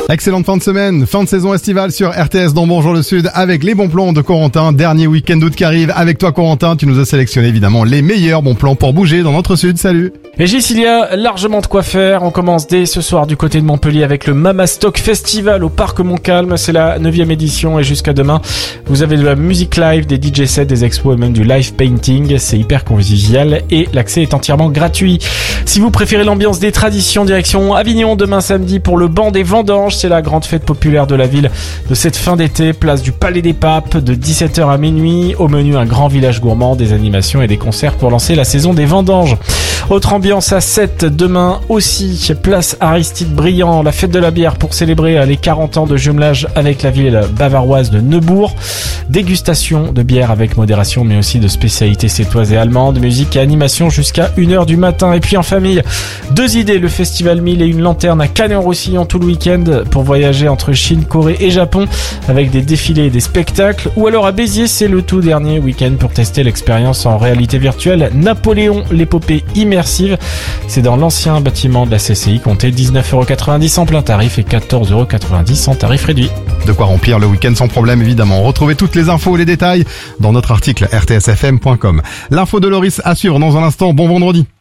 Excellente fin de semaine, fin de saison estivale sur RTS dans Bonjour le Sud avec les bons plans de Corentin. Dernier week-end d'août qui arrive avec toi Corentin, tu nous as sélectionné évidemment les meilleurs bons plans pour bouger dans notre sud. Salut. Et Gilles, il y a largement de quoi faire. On commence dès ce soir du côté de Montpellier avec le Mama Stock Festival au Parc Montcalm. C'est la 9e édition et jusqu'à demain, vous avez de la musique live, des DJ sets, des expos et même du live painting. C'est hyper convivial et l'accès est entièrement gratuit. Si vous préférez l'ambiance des traditions, direction Avignon demain samedi pour le banc des vendanges. C'est la grande fête populaire de la ville de cette fin d'été. Place du Palais des Papes de 17h à minuit. Au menu, un grand village gourmand, des animations et des concerts pour lancer la saison des vendanges. Autre ambiance à 7 demain aussi, place Aristide Briand, la fête de la bière pour célébrer les 40 ans de jumelage avec la ville bavaroise de Neubourg. Dégustation de bière avec modération mais aussi de spécialités sétoises et allemandes, musique et animation jusqu'à 1h du matin. Et puis en famille, 2 idées, le Festival 1000 et une lanterne à Canet-en-Roussillon tout le week-end pour voyager entre Chine, Corée et Japon avec des défilés et des spectacles. Ou alors à Béziers, c'est le tout dernier week-end pour tester l'expérience en réalité virtuelle Napoléon, l'épopée immersive. C'est dans l'ancien bâtiment de la CCI, comptez 19,90€ en plein tarif et 14,90€ en tarif réduit. De quoi remplir le week-end sans problème évidemment. Retrouvez toutes les infos et les détails dans notre article rtsfm.com. L'info de Loris à suivre dans un instant. Bon vendredi.